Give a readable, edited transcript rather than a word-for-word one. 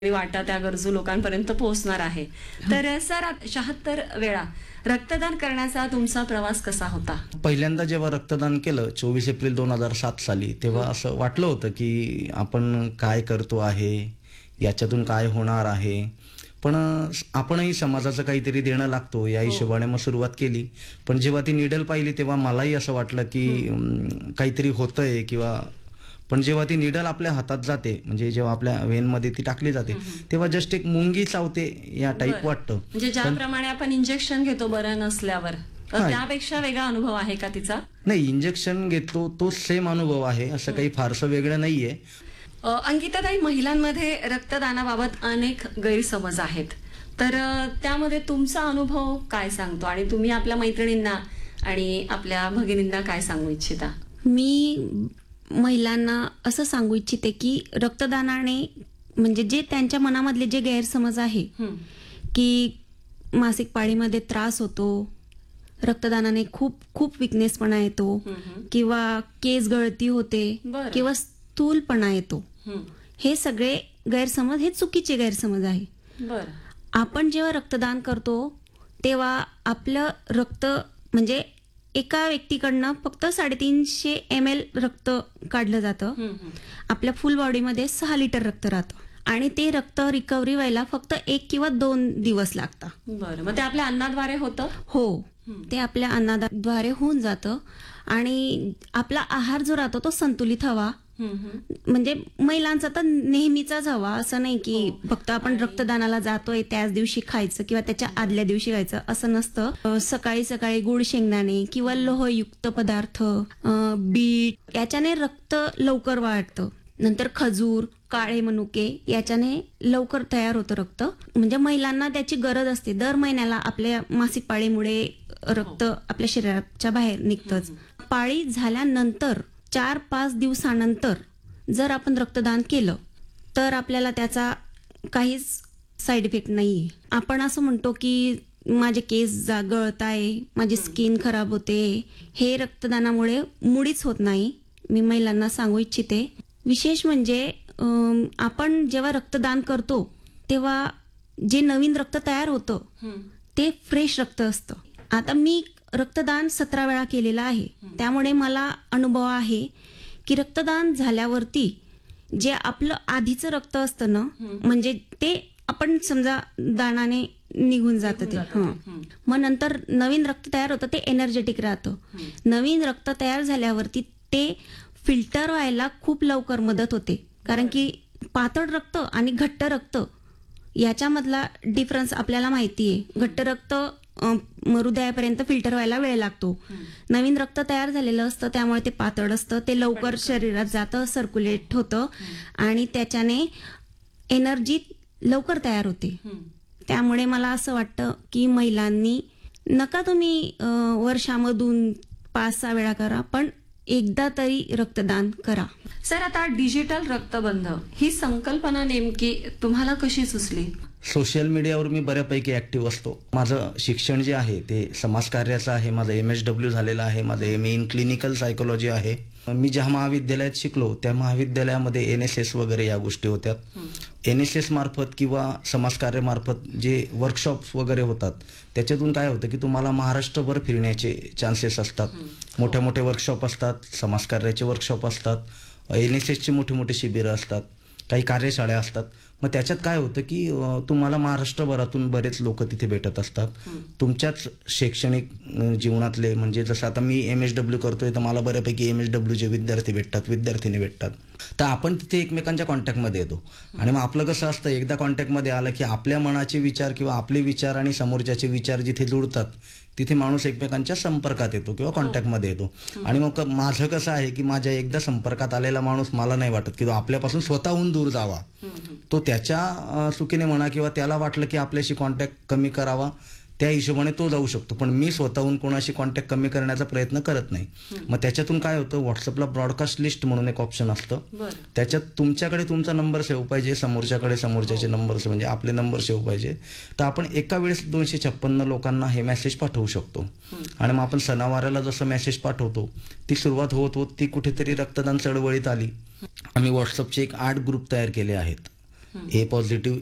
वाटा त्या गरजू लोकांपर्यंत पोहोचणार आहे. तर सर 76 वेळा रक्तदान करण्याचा तुमचा प्रवास कसा होता? पहिल्यांदा जेव्हा रक्तदान केलं 24 एप्रिल 2007 साली, तेव्हा असं वाटलं होतं की आपण काय करतो आहे, याच्यातून काय होणार आहे. पण आपणही समाजाचं काहीतरी देणं लागतो या हिशोबाने मग सुरुवात केली. पण जेव्हा ती निडल पाहिली तेव्हा मलाही असं वाटलं की काहीतरी होतंय किंवा पण जेव्हा ती निडल आपल्या हातात जाते, म्हणजे जेव्हा आपल्या वेनमध्ये ती टाकली जाते, तेव्हा जस्ट एक मुंगी चावते या टाईप वाटतं. म्हणजे ज्याप्रमाणे आपण इंजेक्शन घेतो बरं नसल्यावर, तर त्यापेक्षा वेगळा अनुभव आहे का तिचा? नाही, इंजेक्शन घेतो तो सेम अनुभव आहे, असं काही फारसं वेगळं नाहीये. अंकिताताई, महिलांमध्ये रक्तदानाबाबत अनेक गैरसमज आहेत, तर त्यामध्ये तुमचा अनुभव काय सांगतो आणि तुम्ही आपल्या मैत्रिणींना आणि आपल्या भगिनींना काय सांगू इच्छिता? मी महिलांना असं सांगू इच्छिते की रक्तदानाने म्हणजे जे त्यांच्या मनामधले जे गैरसमज आहे की मासिक पाळीमध्ये त्रास होतो, रक्तदानाने खूप खूप विकनेसपणा येतो किंवा केस गळती होते किंवा स्थूलपणा येतो, हे सगळे गैरसमज हे चुकीचे गैरसमज आहे. आपण जेव्हा रक्तदान करतो तेव्हा आपलं रक्त म्हणजे एका व्यक्तीकडनं फक्त 350 ml रक्त काढलं जातं. आपल्या फुल बॉडीमध्ये 6 लिटर रक्त राहतं आणि ते रक्त रिकव्हरी व्हायला फक्त 1 किंवा 2 दिवस लागतात. बरं, मग ते आपल्या अन्नाद्वारे होतं? हो, ते आपल्या अन्नाद्वारे होऊन जातं. आणि आपला आहार जो राहतो तो संतुलित हवा, म्हणजे महिलांचा तर नेहमीचाच हवा, असं नाही की फक्त आपण रक्तदानाला जातोय त्याच दिवशी खायचं किंवा त्याच्या आदल्या दिवशी खायचं, असं नसतं. सकाळी सकाळी गुळ शेंगदाणे किंवा लोहयुक्त पदार्थ, बीट, याच्याने रक्त लवकर वाढतं. नंतर खजूर, काळे मनुके, याच्याने लवकर तयार होतं रक्त. म्हणजे महिलांना त्याची गरज असते. दर महिन्याला आपल्या मासिक पाळीमुळे रक्त आपल्या शरीराच्या बाहेर निघतंच. पाळी झाल्यानंतर 4-5 दिवसानंतर जर आपण रक्तदान केलं तर आपल्याला त्याचा काहीच साईड इफेक्ट नाहीये. आपण असं म्हणतो की माझे केस गळत आहे, माझी स्किन खराब होते, हे रक्तदानामुळे मुळीच होत नाही. मी महिलांना सांगू इच्छिते. विशेष म्हणजे आपण जेव्हा रक्तदान करतो तेव्हा जे नवीन रक्त तयार होतं ते फ्रेश रक्त असतं. आता मी रक्तदान 17 वेळा केलेलं आहे, त्यामुळे मला अनुभव आहे की रक्तदान झाल्यावरती जे आपलं आधीचं रक्त असतं ना, म्हणजे ते आपण समजा दानाने निघून जातं ते. मग नंतर नवीन रक्त तयार होतं, ते एनर्जेटिक राहतं. नवीन रक्त तयार झाल्यावरती ते फिल्टर व्हायला खूप लवकर मदत होते, कारण की पातळ रक्त आणि घट्ट रक्त याच्यामधला डिफरन्स आपल्याला माहिती आहे. घट्ट रक्त हृदयापर्यंत फिल्टर व्हायला वेळ लागतो. नवीन रक्त तयार झालेलं असतं त्यामुळे ते पातळ असतं, ते लवकर शरीरात जातं, सर्क्युलेट होतं आणि त्याच्याने एनर्जी लवकर तयार होते. त्यामुळे मला असं वाटतं की महिलांनी नका तुम्ही वर्षामधून 5-6 वेळा करा, पण एकदा तरी रक्तदान करा. सर, आता डिजिटल रक्तबंध ही संकल्पना नेमकी तुम्हाला कशी सुचली? सोशल मीडियावर मी बऱ्यापैकी ऍक्टिव्ह असतो. माझं शिक्षण जे आहे ते समाजकार्याचं आहे. माझं MSW झालेलं आहे. माझं MA इन क्लिनिकल सायकोलॉजी आहे. मी ज्या महाविद्यालयात शिकलो त्या महाविद्यालयामध्ये NSS वगैरे या गोष्टी होत्या. NSS मार्फत किंवा समाजकार्यामार्फत जे वर्कशॉप्स वगैरे होतात त्याच्यातून काय होतं की तुम्हाला महाराष्ट्रभर फिरण्याचे चान्सेस असतात. मोठे मोठे वर्कशॉप असतात, समाजकार्याचे वर्कशॉप असतात, NSSचे मोठे मोठे शिबिरं असतात, काही कार्यशाळा असतात. मग त्याच्यात काय होतं की तुम्हाला महाराष्ट्रभरातून बरेच लोक तिथे भेटत असतात. तुमच्याच शैक्षणिक जीवनातले, म्हणजे जसं आता मी MSW करतोय तर मला बऱ्यापैकी MSWचे विद्यार्थी भेटतात, विद्यार्थिनी भेटतात. तर आपण तिथे एकमेकांच्या कॉन्टॅक्टमध्ये येतो आणि मग आपलं कसं असतं, एकदा कॉन्टॅक्टमध्ये आलं की आपल्या मनाचे विचार किंवा आपले विचार आणि समोरच्याचे विचार जिथे जुळतात तिथे माणूस एकमेकांच्या संपर्कात येतो किंवा कॉन्टॅक्टमध्ये येतो. आणि मग माझं कसं आहे की माझ्या एकदा संपर्कात आलेला माणूस मला नाही वाटत की तो आपल्यापासून स्वतःहून दूर जावा. तो त्याच्या चुकीने म्हणा किंवा त्याला वाटलं की आपल्याशी कॉन्टॅक्ट कमी करावा त्या हिशोबाने तो जाऊ शकतो, पण मी स्वतःहून कोणाशी कॉन्टॅक्ट कमी करण्याचा प्रयत्न करत नाही. मग त्याच्यातून काय होतं, व्हॉट्सअपला ब्रॉडकास्ट लिस्ट म्हणून एक ऑप्शन असतं. त्याच्यात तुमच्याकडे तुमचा नंबर सेव्ह पाहिजे, समोरच्याकडे समोरच्याचे नंबर म्हणजे आपले नंबर सेव्ह पाहिजे. तर आपण एका वेळेस 256 लोकांना हे मेसेज पाठवू शकतो. आणि मग आपण सणावाराला जसं मेसेज पाठवतो ती सुरुवात होत ती कुठेतरी रक्तदान चळवळीत आली. आम्ही व्हॉट्सअपचे एक 8 ग्रुप तयार केले आहेत ए पॉझिटिव्ह